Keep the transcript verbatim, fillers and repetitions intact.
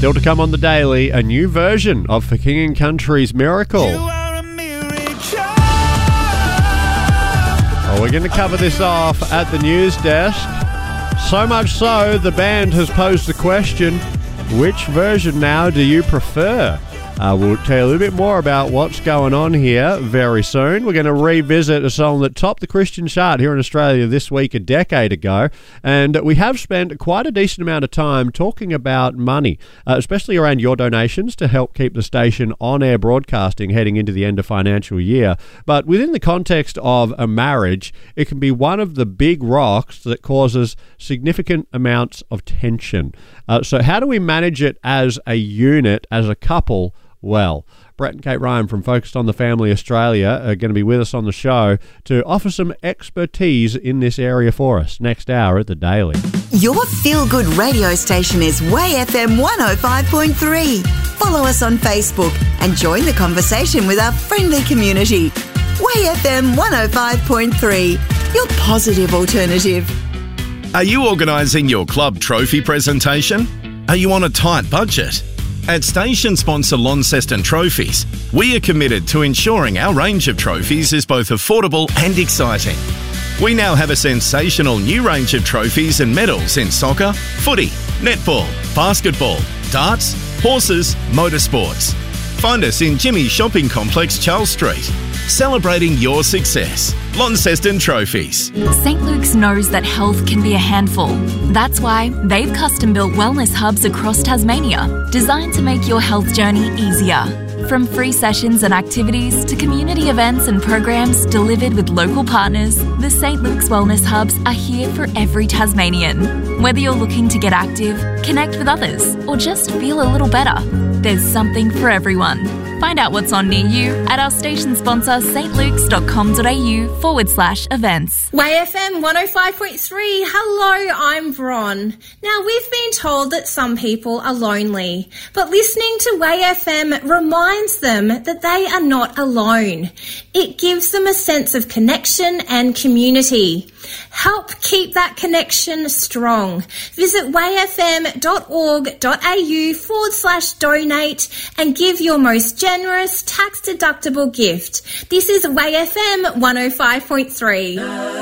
Still to come on the Daily, a new version of For King and Country's Miracle. You are a miracle. Well, we're going to cover this off at the news desk. So much so, the band has posed the question, which version now do you prefer? Uh, we'll tell you a little bit more about what's going on here very soon. We're going to revisit a song that topped the Christian chart here in Australia this week a decade ago. And we have spent quite a decent amount of time talking about money, uh, especially around your donations to help keep the station on-air broadcasting heading into the end of financial year. But within the context of a marriage, it can be one of the big rocks that causes significant amounts of tension. Uh, so how do we manage it as a unit, as a couple? Well, Brett and Kate Ryan from Focused on the Family Australia are going to be with us on the show to offer some expertise in this area for us next hour at the Daily. Your feel-good radio station is Way F M one oh five point three. Follow us on Facebook and join the conversation with our friendly community. Way F M one oh five point three, your positive alternative. Are you organising your club trophy presentation? Are you on a tight budget? At station sponsor Launceston Trophies, we are committed to ensuring our range of trophies is both affordable and exciting. We now have a sensational new range of trophies and medals in soccer, footy, netball, basketball, darts, horses, motorsports. Find us in Jimmy's Shopping Complex, Charles Street. Celebrating your success. Launceston Trophies. Saint Luke's knows that health can be a handful. That's why they've custom-built wellness hubs across Tasmania, designed to make your health journey easier. From free sessions and activities to community events and programs delivered with local partners, the Saint Luke's Wellness Hubs are here for every Tasmanian. Whether you're looking to get active, connect with others, or just feel a little better, there's something for everyone. Find out what's on near you at our station sponsor stlukes.com.au forward slash events. Way F M one oh five point three. Hello, I'm Bron. Now, we've been told that some people are lonely, but listening to Way F M reminds them that they are not alone. It gives them a sense of connection and community. Help keep that connection strong. Visit wayfm.org.au forward slash donate and give your most generous tax-deductible gift. This is Way F M one oh five point three.